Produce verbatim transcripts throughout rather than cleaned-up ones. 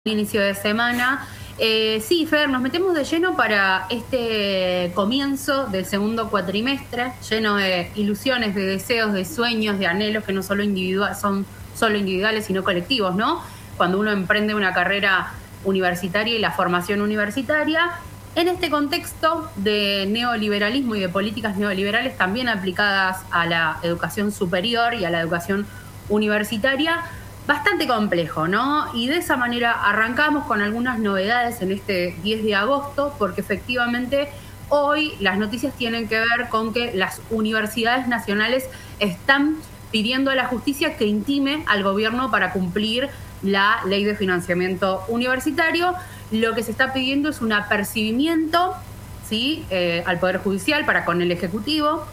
inicio de semana. Eh, sí, Fer, nos metemos de lleno para este comienzo del segundo cuatrimestre, lleno de ilusiones, de deseos, de sueños, de anhelos que no solo individual, son solo individuales, sino colectivos, ¿no? Cuando uno emprende una carrera universitaria y la formación universitaria, en este contexto de neoliberalismo y de políticas neoliberales también aplicadas a la educación superior y a la educación universitaria, bastante complejo, ¿no? Y de esa manera arrancamos con algunas novedades en este diez de agosto, porque efectivamente hoy las noticias tienen que ver con que las universidades nacionales están pidiendo a la justicia que intime al gobierno para cumplir la ley de financiamiento universitario. Lo que se está pidiendo es un apercibimiento, ¿sí?, eh, al Poder Judicial para con el Ejecutivo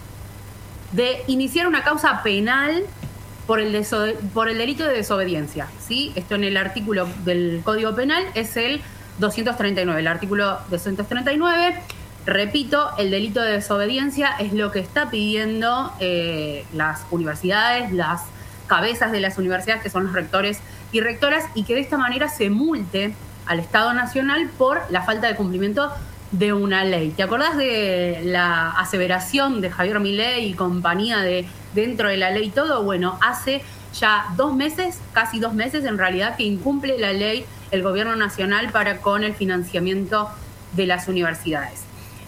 de iniciar una causa penal por el, deso- por el delito de desobediencia, ¿sí? Esto en el artículo del Código Penal es el doscientos treinta y nueve. El artículo doscientos treinta y nueve, repito, el delito de desobediencia es lo que está pidiendo eh, las universidades, las cabezas de las universidades, que son los rectores y rectoras, y que de esta manera se multe al Estado Nacional por la falta de cumplimiento de una ley. ¿Te acordás de la aseveración de Javier Milei y compañía de dentro de la ley todo? Bueno, hace ya dos meses, casi dos meses en realidad, que incumple la ley el gobierno nacional para con el financiamiento de las universidades.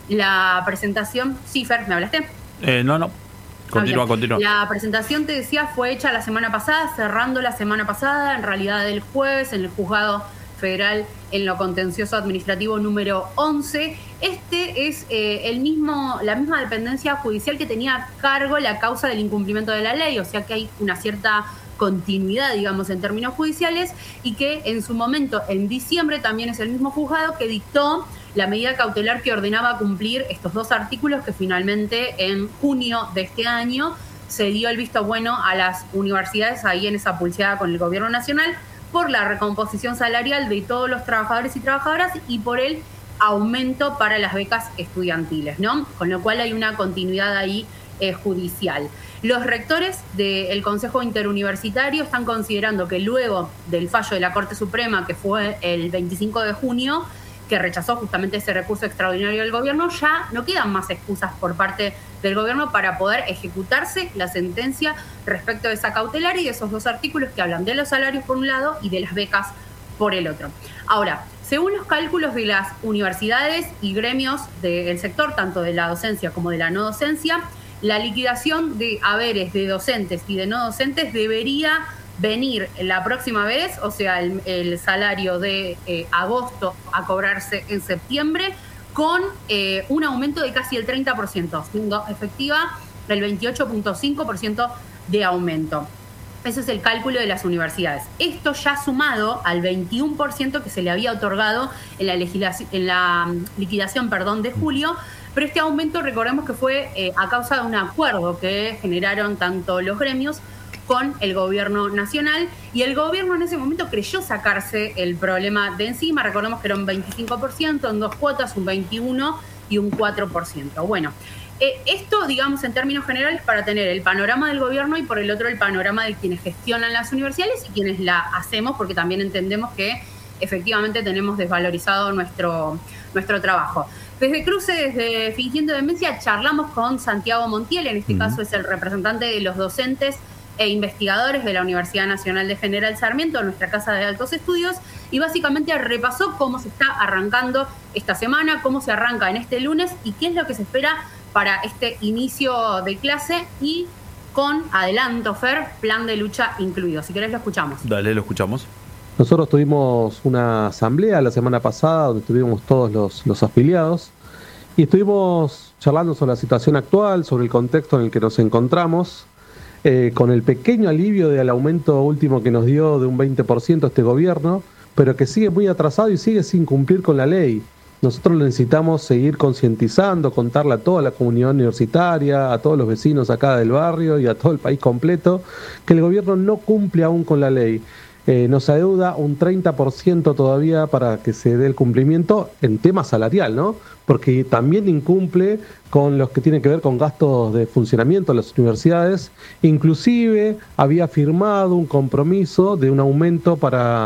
La presentación, sí, Fer, ¿me hablaste? Eh, no, no. Continúa, ah, continúa. La presentación, te decía, fue hecha la semana pasada, cerrando la semana pasada, en realidad el jueves, en el juzgado federal en lo contencioso administrativo número once. Este es eh, el mismo, la misma dependencia judicial que tenía a cargo la causa del incumplimiento de la ley, o sea que hay una cierta continuidad, digamos, en términos judiciales, y que en su momento, en diciembre, también es el mismo juzgado que dictó la medida cautelar que ordenaba cumplir estos dos artículos, que finalmente en junio de este año se dio el visto bueno a las universidades ahí en esa pulseada con el gobierno nacional por la recomposición salarial de todos los trabajadores y trabajadoras y por el aumento para las becas estudiantiles, ¿no? Con lo cual hay una continuidad ahí eh, judicial. Los rectores del Consejo Interuniversitario están considerando que luego del fallo de la Corte Suprema, que fue el veinticinco de junio, que rechazó justamente ese recurso extraordinario del gobierno, ya no quedan más excusas por parte del gobierno para poder ejecutarse la sentencia respecto de esa cautelar y de esos dos artículos que hablan de los salarios por un lado y de las becas por el otro. Ahora, según los cálculos de las universidades y gremios del sector, tanto de la docencia como de la no docencia, la liquidación de haberes de docentes y de no docentes debería venir la próxima vez, o sea, el, el salario de eh, agosto a cobrarse en septiembre, con eh, un aumento de casi el treinta por ciento, siendo efectiva el veintiocho punto cinco por ciento de aumento. Ese es el cálculo de las universidades. Esto ya sumado al veintiuno por ciento que se le había otorgado en la, legislación, en la liquidación perdón, de julio, pero este aumento, recordemos que fue eh, a causa de un acuerdo que generaron tanto los gremios con el gobierno nacional, y el gobierno en ese momento creyó sacarse el problema de encima. Recordemos que era un veinticinco por ciento en dos cuotas, un veintiuno por ciento y un cuatro por ciento. Bueno, eh, esto, digamos, en términos generales, para tener el panorama del gobierno y por el otro el panorama de quienes gestionan las universidades y quienes la hacemos, porque también entendemos que efectivamente tenemos desvalorizado nuestro, nuestro trabajo. Desde Cruce, desde Fingiendo Demencia, charlamos con Santiago Montiel, en este uh-huh. caso es el representante de los docentes e investigadores de la Universidad Nacional de General Sarmiento, nuestra casa de altos estudios, y básicamente repasó cómo se está arrancando esta semana, cómo se arranca en este lunes y qué es lo que se espera para este inicio de clase, y con adelanto, Fer, plan de lucha incluido. Si querés lo escuchamos. Dale, lo escuchamos. Nosotros tuvimos una asamblea la semana pasada donde estuvimos todos los, los afiliados y estuvimos charlando sobre la situación actual, sobre el contexto en el que nos encontramos. Eh, con el pequeño alivio del aumento último que nos dio de un veinte por ciento este gobierno, pero que sigue muy atrasado y sigue sin cumplir con la ley. Nosotros necesitamos seguir concientizando, contarle a toda la comunidad universitaria, a todos los vecinos acá del barrio y a todo el país completo, que el gobierno no cumple aún con la ley. Eh, nos adeuda un treinta por ciento todavía para que se dé el cumplimiento en tema salarial, ¿no? Porque también incumple con los que tienen que ver con gastos de funcionamiento de las universidades. Inclusive había firmado un compromiso de un aumento para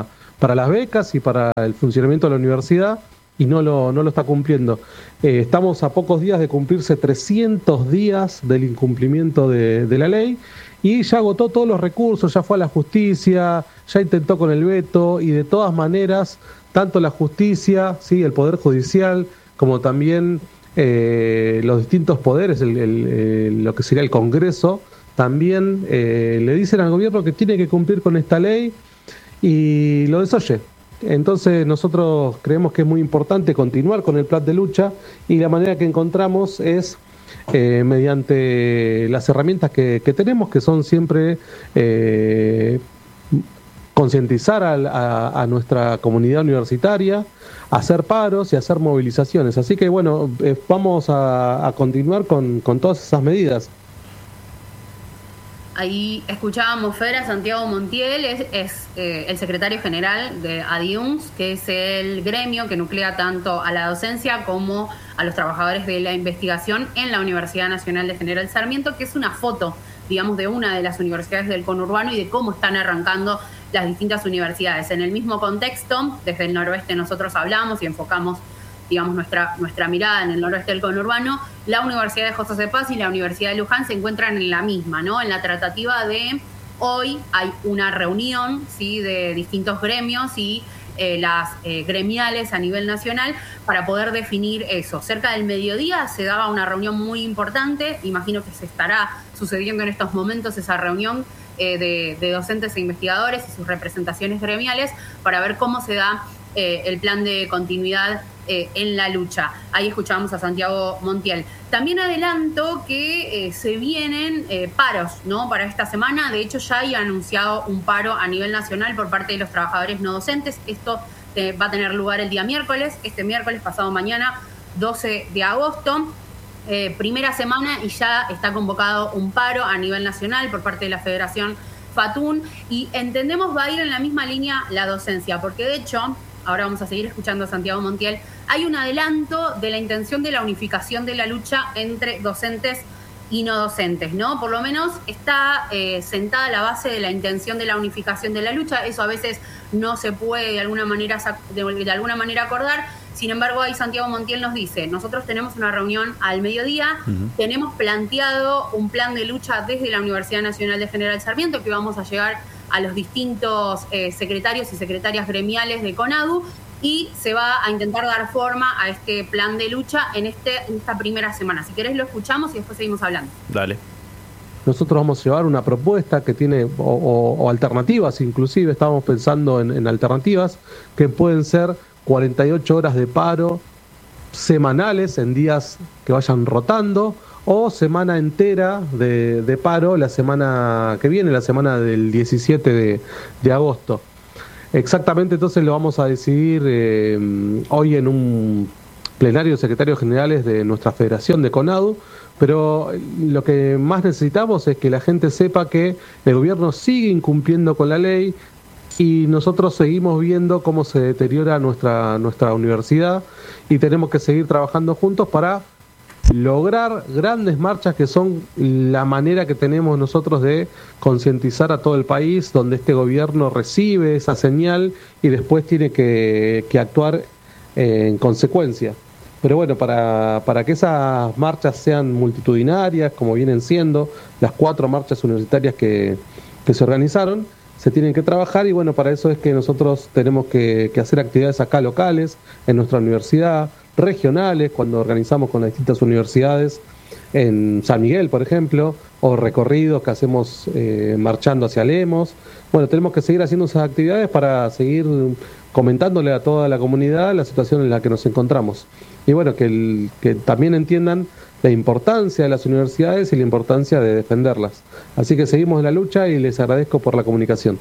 para las becas y para el funcionamiento de la universidad, y no lo, no lo está cumpliendo. Eh, estamos a pocos días de cumplirse trescientos días del incumplimiento de, de la ley, y ya agotó todos los recursos, ya fue a la justicia, ya intentó con el veto, y de todas maneras, tanto la justicia, sí, el Poder Judicial, como también eh, los distintos poderes, el, el, el, lo que sería el Congreso, también eh, le dicen al gobierno que tiene que cumplir con esta ley, y lo desoye. Entonces nosotros creemos que es muy importante continuar con el plan de lucha, y la manera que encontramos es eh, mediante las herramientas que, que tenemos, que son siempre eh, concientizar a, a, a nuestra comunidad universitaria, hacer paros y hacer movilizaciones. Así que bueno, eh, vamos a, a continuar con, con todas esas medidas. Ahí escuchábamos, Fer, a Santiago Montiel, es, es eh, el secretario general de ADIUNS, que es el gremio que nuclea tanto a la docencia como a los trabajadores de la investigación en la Universidad Nacional de General Sarmiento, que es una foto, digamos, de una de las universidades del conurbano y de cómo están arrancando las distintas universidades. En el mismo contexto, desde el noroeste nosotros hablamos y enfocamos, digamos, nuestra, nuestra mirada en el noroeste del conurbano. La Universidad de José de Paz y la Universidad de Luján se encuentran en la misma, ¿no? En la tratativa de hoy hay una reunión, ¿sí?, de distintos gremios y eh, las eh, gremiales a nivel nacional para poder definir eso. Cerca del mediodía se daba una reunión muy importante, imagino que se estará sucediendo en estos momentos esa reunión eh, de, de docentes e investigadores y sus representaciones gremiales para ver cómo se da eh, el plan de continuidad Eh, en la lucha. Ahí escuchábamos a Santiago Montiel. También adelanto que eh, se vienen eh, paros, ¿no?, para esta semana. De hecho, ya hay anunciado un paro a nivel nacional por parte de los trabajadores no docentes. Esto eh, va a tener lugar el día miércoles, este miércoles pasado mañana, doce de agosto. Eh, primera semana y ya está convocado un paro a nivel nacional por parte de la Federación FATUN, y entendemos va a ir en la misma línea la docencia, porque de hecho, ahora vamos a seguir escuchando a Santiago Montiel, hay un adelanto de la intención de la unificación de la lucha entre docentes y no docentes, ¿no? Por lo menos está eh, sentada la base de la intención de la unificación de la lucha. Eso a veces no se puede de alguna manera, de, de alguna manera acordar. Sin embargo, ahí Santiago Montiel nos dice, nosotros tenemos una reunión al mediodía, uh-huh. tenemos planteado un plan de lucha desde la Universidad Nacional de General Sarmiento, que vamos a llegar a los distintos eh, secretarios y secretarias gremiales de CONADU, y se va a intentar dar forma a este plan de lucha en, este, en esta primera semana. Si querés lo escuchamos y después seguimos hablando. Dale. Nosotros vamos a llevar una propuesta que tiene, o, o, o alternativas, inclusive estamos pensando en, en alternativas que pueden ser cuarenta y ocho horas de paro semanales en días que vayan rotando, o semana entera de, de paro la semana que viene, la semana del diecisiete de, de agosto. Exactamente, entonces lo vamos a decidir eh, hoy en un plenario de secretarios generales de nuestra federación de CONADU, pero lo que más necesitamos es que la gente sepa que el gobierno sigue incumpliendo con la ley, y nosotros seguimos viendo cómo se deteriora nuestra, nuestra universidad, y tenemos que seguir trabajando juntos para lograr grandes marchas, que son la manera que tenemos nosotros de concientizar a todo el país, donde este gobierno recibe esa señal y después tiene que, que actuar eh, en consecuencia. Pero bueno, para, para que esas marchas sean multitudinarias, como vienen siendo las cuatro marchas universitarias que, que se organizaron, se tienen que trabajar, y bueno, para eso es que nosotros tenemos que, que hacer actividades acá locales, en nuestra universidad, regionales, cuando organizamos con las distintas universidades, en San Miguel, por ejemplo, o recorridos que hacemos eh, marchando hacia Lemos. Bueno, tenemos que seguir haciendo esas actividades para seguir comentándole a toda la comunidad la situación en la que nos encontramos. Y bueno, que, el, que también entiendan la importancia de las universidades y la importancia de defenderlas. Así que seguimos en la lucha y les agradezco por la comunicación.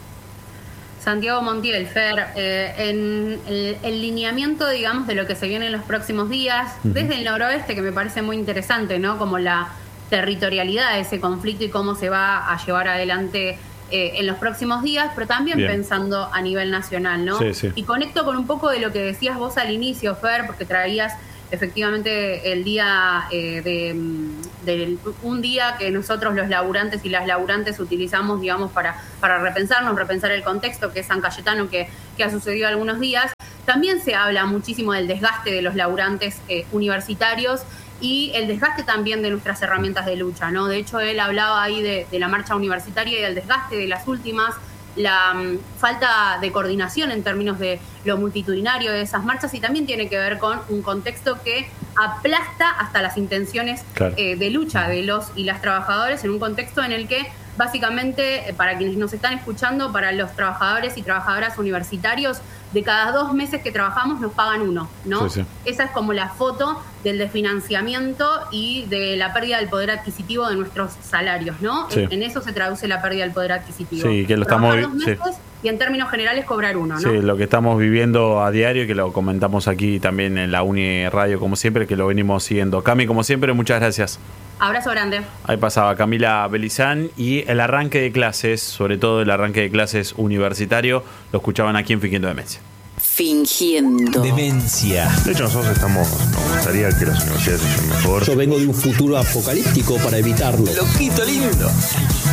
Santiago Montiel, Fer, eh, en el, el lineamiento, digamos, de lo que se viene en los próximos días, uh-huh. desde el noroeste, que me parece muy interesante, ¿no? Como la territorialidad de ese conflicto y cómo se va a llevar adelante eh, en los próximos días, pero también Bien. pensando a nivel nacional, ¿no? Sí, sí. Y conecto con un poco de lo que decías vos al inicio, Fer, porque traías efectivamente el día eh, de, de un día que nosotros los laburantes y las laburantes utilizamos, digamos, para, para repensarnos, repensar el contexto, que es San Cayetano, que, que ha sucedido algunos días. También se habla muchísimo del desgaste de los laburantes eh, universitarios y el desgaste también de nuestras herramientas de lucha, ¿no? De hecho, él hablaba ahí de, de la marcha universitaria y del desgaste de las últimas, la um, falta de coordinación en términos de lo multitudinario de esas marchas, y también tiene que ver con un contexto que aplasta hasta las intenciones claro. eh, de lucha de los y las trabajadores, en un contexto en el que básicamente, eh, para quienes nos están escuchando, para los trabajadores y trabajadoras universitarios, de cada dos meses que trabajamos nos pagan uno, ¿no? Sí, sí. Esa es como la foto del desfinanciamiento y de la pérdida del poder adquisitivo de nuestros salarios, ¿no? Sí. En, en eso se traduce la pérdida del poder adquisitivo. Sí, que lo estamos dos meses sí. y en términos generales cobrar uno, ¿no? Sí, lo que estamos viviendo a diario y que lo comentamos aquí también en la Uni Radio, como siempre, que lo venimos siguiendo. Cami, como siempre, muchas gracias. Abrazo grande. Ahí pasaba Camila Belizán, y el arranque de clases, sobre todo el arranque de clases universitario, lo escuchaban aquí en Fingiendo Demencia. Fingiendo Demencia. De hecho, nosotros estamos, nos gustaría que las universidades sean mejor. Yo vengo de un futuro apocalíptico para evitarlo. Loquito lindo.